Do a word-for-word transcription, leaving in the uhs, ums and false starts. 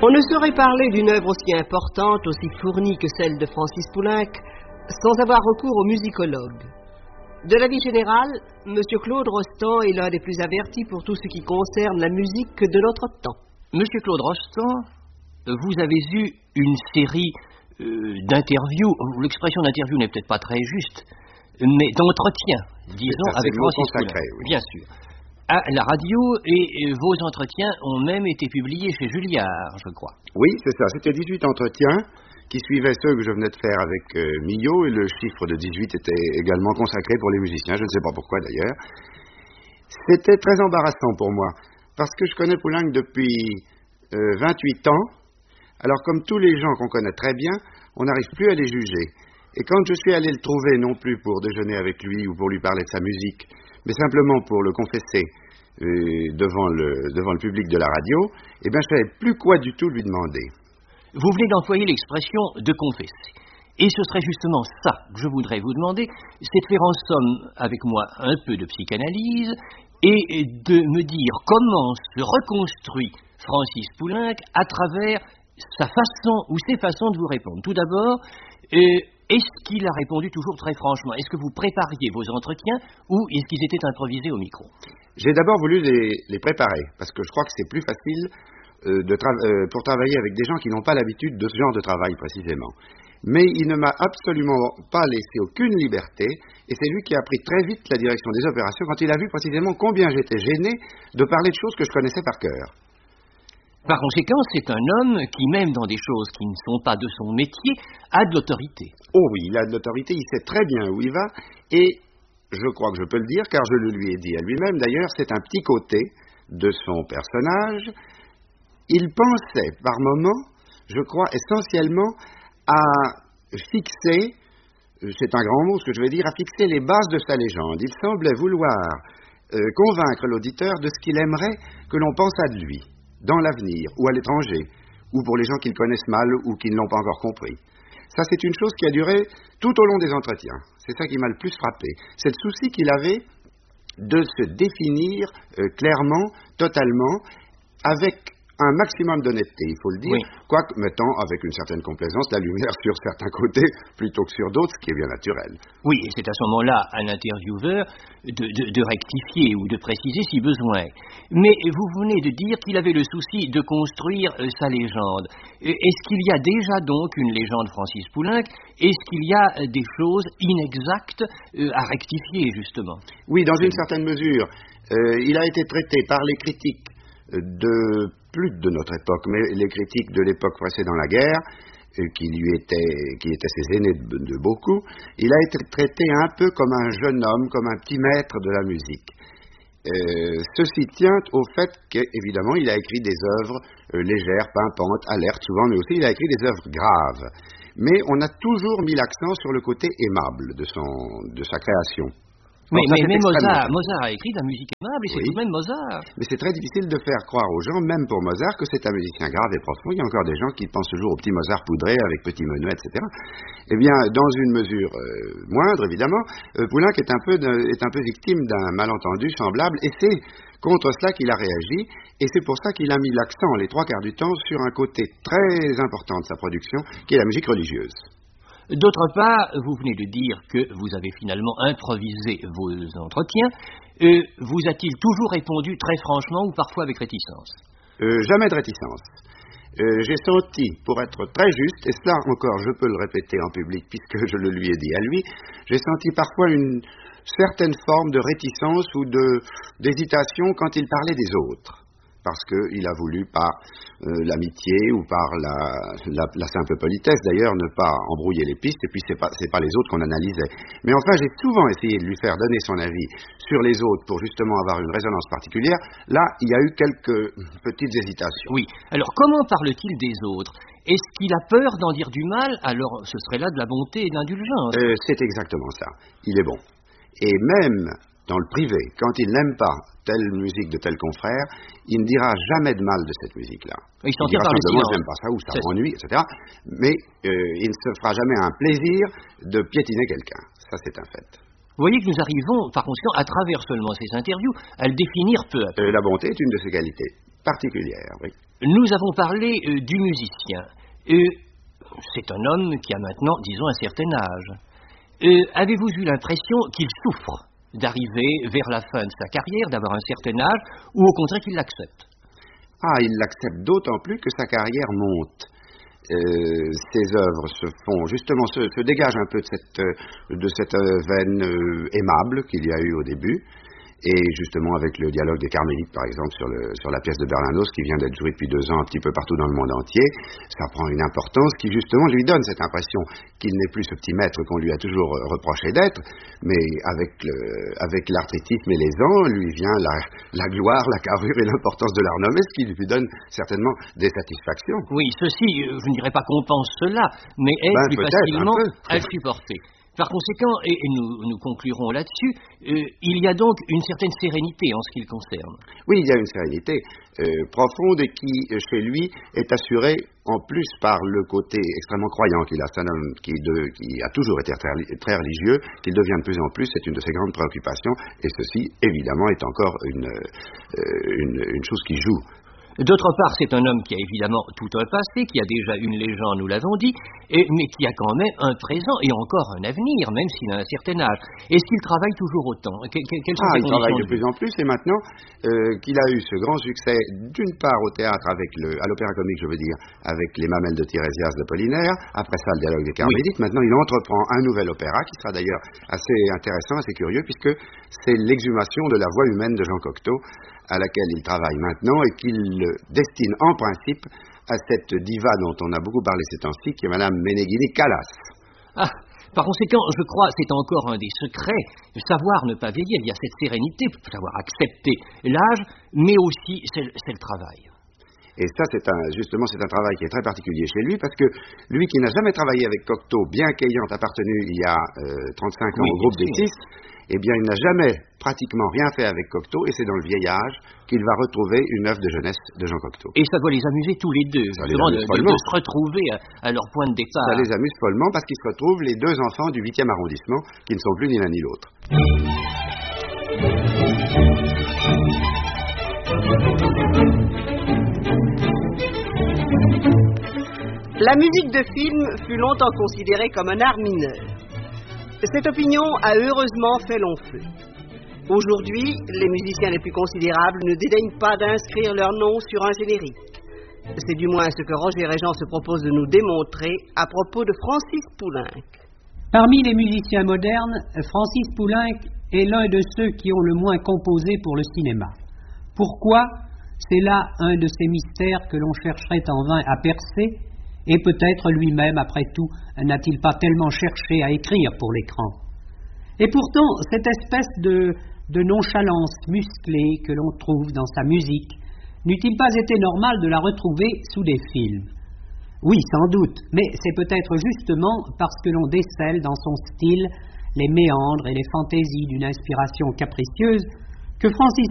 On ne saurait parler d'une œuvre aussi importante, aussi fournie que celle de Francis Poulenc, sans avoir recours aux musicologues. De la vie générale, M. Claude Rostand est l'un des plus avertis pour tout ce qui concerne la musique de notre temps. Monsieur Claude Rostand, vous avez eu une série euh, d'interviews, l'expression d'interview n'est peut-être pas très juste, mais d'entretiens, disons, ça, avec Francis Poulenc, oui. bien sûr, à la radio, et vos entretiens ont même été publiés chez Julliard, je crois. Oui, c'est ça, c'était dix-huit entretiens qui suivaient ceux que je venais de faire avec euh, Millot, et le chiffre de dix-huit était également consacré pour les musiciens, je ne sais pas pourquoi d'ailleurs. C'était très embarrassant pour moi, parce que je connais Poulenc depuis euh, vingt-huit ans, alors comme tous les gens qu'on connaît très bien, on n'arrive plus à les juger. Et quand je suis allé le trouver, non plus pour déjeuner avec lui ou pour lui parler de sa musique, mais simplement pour le confesser euh, devant, le, devant le public de la radio, eh bien je ne savais plus quoi du tout lui demander. Vous venez d'employer l'expression de confesser. Et ce serait justement ça que je voudrais vous demander, c'est de faire en somme avec moi un peu de psychanalyse et de me dire comment se reconstruit Francis Poulenc à travers sa façon ou ses façons de vous répondre. Tout d'abord, euh, est-ce qu'il a répondu toujours très franchement? Est-ce que vous prépariez vos entretiens ou est-ce qu'ils étaient improvisés au micro? J'ai d'abord voulu les, les préparer, parce que je crois que c'est plus facile euh, de tra- euh, pour travailler avec des gens qui n'ont pas l'habitude de ce genre de travail précisément. Mais il ne m'a absolument pas laissé aucune liberté, et c'est lui qui a pris très vite la direction des opérations quand il a vu précisément combien j'étais gêné de parler de choses que je connaissais par cœur. Par conséquent, c'est un homme qui, même dans des choses qui ne sont pas de son métier, a de l'autorité. Oh oui, il a de l'autorité, il sait très bien où il va, et je crois que je peux le dire, car je le lui ai dit à lui-même, d'ailleurs, c'est un petit côté de son personnage. Il pensait, par moments, je crois, essentiellement à fixer, c'est un grand mot ce que je veux dire, à fixer les bases de sa légende. Il semblait vouloir euh, convaincre l'auditeur de ce qu'il aimerait que l'on pensât de lui, dans l'avenir, ou à l'étranger, ou pour les gens qui le connaissent mal ou qui ne l'ont pas encore compris. Ça, c'est une chose qui a duré tout au long des entretiens. C'est ça qui m'a le plus frappé. C'est le souci qu'il avait de se définir euh, clairement, totalement, avec un maximum d'honnêteté, il faut le dire, oui. Quoique mettant avec une certaine complaisance la lumière sur certains côtés plutôt que sur d'autres, ce qui est bien naturel. Oui, et c'est à ce moment-là à l'intervieweur de, de, de rectifier ou de préciser si besoin. Mais vous venez de dire qu'il avait le souci de construire euh, sa légende. Est-ce qu'il y a déjà donc une légende Francis Poulenc? Est-ce qu'il y a euh, des choses inexactes euh, à rectifier, justement? Oui, dans une certaine mesure. Euh, il a été traité par les critiques de plus de notre époque, mais les critiques de l'époque précédant la guerre, euh, qui lui étaient, qui étaient ses aînés de, de beaucoup, il a été traité un peu comme un jeune homme, comme un petit maître de la musique. Euh, ceci tient au fait qu'évidemment, il a écrit des œuvres euh, légères, pimpantes, alertes souvent, mais aussi il a écrit des œuvres graves. Mais on a toujours mis l'accent sur le côté aimable de, son, de sa création. Mais, bon, mais, mais Mozart, Mozart a écrit de la musique aimable, et c'est oui. tout de même Mozart. Mais c'est très difficile de faire croire aux gens, même pour Mozart, que c'est un musicien grave et profond. Il y a encore des gens qui pensent toujours au petit Mozart poudré avec petit menuet, et cetera. Eh bien, dans une mesure euh, moindre, évidemment, euh, Poulenc est un, peu de, est un peu victime d'un malentendu semblable, et c'est contre cela qu'il a réagi, et c'est pour ça qu'il a mis l'accent, les trois quarts du temps, sur un côté très important de sa production, qui est la musique religieuse. D'autre part, vous venez de dire que vous avez finalement improvisé vos entretiens. Euh, vous a-t-il toujours répondu très franchement ou parfois avec réticence? euh, Jamais de réticence. Euh, j'ai senti, pour être très juste, et cela encore je peux le répéter en public puisque je le lui ai dit à lui, j'ai senti parfois une certaine forme de réticence ou de, d'hésitation quand il parlait des autres. Parce qu'il a voulu, par euh, l'amitié ou par la, la, la simple politesse d'ailleurs, ne pas embrouiller les pistes, et puis c'est pas, c'est pas les autres qu'on analysait. Mais enfin, j'ai souvent essayé de lui faire donner son avis sur les autres pour justement avoir une résonance particulière. Là, il y a eu quelques petites hésitations. Oui. Alors, comment parle-t-il des autres? Est-ce qu'il a peur d'en dire du mal? Alors, ce serait là de la bonté et de l'indulgence. Euh, c'est exactement ça. Il est bon. Et même dans le privé, quand il n'aime pas telle musique de tel confrère, il ne dira jamais de mal de cette musique-là. Il, il dira simplement « j'aime pas ça » ou « ça m'ennuie », et cetera. Mais euh, il ne se fera jamais un plaisir de piétiner quelqu'un. Ça, c'est un fait. Vous voyez que nous arrivons, par conséquent, à travers seulement ces interviews, à le définir peu à peu. Euh, la bonté est une de ses qualités. particulière, oui. Nous avons parlé euh, du musicien. Euh, c'est un homme qui a maintenant, disons, un certain âge. Euh, avez-vous eu l'impression qu'il souffre d'arriver vers la fin de sa carrière, d'avoir un certain âge, ou au contraire qu'il l'accepte? Ah, il l'accepte d'autant plus que sa carrière monte. Euh, ses œuvres se font, justement, se, se dégagent un peu de cette, de cette veine euh, aimable qu'il y a eu au début. Et justement, avec le dialogue des Carmélites, par exemple, sur, le, sur la pièce de Bernanos, qui vient d'être jouée depuis deux ans un petit peu partout dans le monde entier, ça prend une importance qui, justement, lui donne cette impression qu'il n'est plus ce petit maître qu'on lui a toujours reproché d'être, mais avec, le, avec l'arthritisme et les ans, lui vient la, la gloire, la carrure et l'importance de la renommée, ce qui lui donne certainement des satisfactions. Oui, ceci, je ne dirais pas qu'on pense cela, mais est ben, plus facilement à le supporter. Par conséquent, et nous, nous conclurons là-dessus, euh, il y a donc une certaine sérénité en ce qui le concerne. Oui, il y a une sérénité euh, profonde et qui, chez lui, est assurée en plus par le côté extrêmement croyant qu'il a. C'est un homme qui, de, qui a toujours été très, très religieux, qu'il devient de plus en plus, c'est une de ses grandes préoccupations, et ceci, évidemment, est encore une, euh, une, une chose qui joue. D'autre part, c'est un homme qui a évidemment tout un passé, qui a déjà une légende, nous l'avons dit, et, mais qui a quand même un présent et encore un avenir, même s'il a un certain âge. Est-ce qu'il travaille toujours autant? que, que, Quelles sont ah, ses il travaille de de plus en plus, et maintenant euh, qu'il a eu ce grand succès, d'une part au théâtre, avec le, à l'opéra comique, je veux dire, avec les Mamelles de Tirésias d'Apollinaire, après ça le dialogue des Carmélites, oui. Maintenant il entreprend un nouvel opéra, qui sera d'ailleurs assez intéressant, assez curieux, puisque c'est l'exhumation de la voix humaine de Jean Cocteau, à laquelle il travaille maintenant et qu'il destine en principe à cette diva dont on a beaucoup parlé ces temps-ci, qui est Madame Meneghini Callas. Ah, par conséquent, je crois, c'est encore un des secrets, savoir ne pas vieillir. Il y a cette sérénité, savoir accepter l'âge, mais aussi c'est, c'est le travail. Et ça, c'est un, justement, c'est un travail qui est très particulier chez lui, parce que lui qui n'a jamais travaillé avec Cocteau, bien qu'ayant appartenu il y a euh, trente-cinq ans oui, au groupe des Six, eh bien, il n'a jamais pratiquement rien fait avec Cocteau, et c'est dans le vieil âge qu'il va retrouver une œuvre de jeunesse de Jean Cocteau. Et ça doit les amuser tous les deux, ça justement, de, de, de se retrouver à, à leur point de départ. Ça les amuse follement, parce qu'ils se retrouvent les deux enfants du huitième arrondissement, qui ne sont plus ni l'un ni l'autre. La musique de film fut longtemps considérée comme un art mineur. Cette opinion a heureusement fait long feu. Aujourd'hui, les musiciens les plus considérables ne dédaignent pas d'inscrire leur nom sur un générique. C'est du moins ce que Roger Régent se propose de nous démontrer à propos de Francis Poulenc. Parmi les musiciens modernes, Francis Poulenc est l'un de ceux qui ont le moins composé pour le cinéma. Pourquoi ? C'est là un de ces mystères que l'on chercherait en vain à percer, et peut-être lui-même, après tout, n'a-t-il pas tellement cherché à écrire pour l'écran. Et pourtant, cette espèce de, de nonchalance musclée que l'on trouve dans sa musique, n'eût-il pas été normal de la retrouver sous des films ? Oui, sans doute, mais c'est peut-être justement parce que l'on décèle dans son style les méandres et les fantaisies d'une inspiration capricieuse que Francis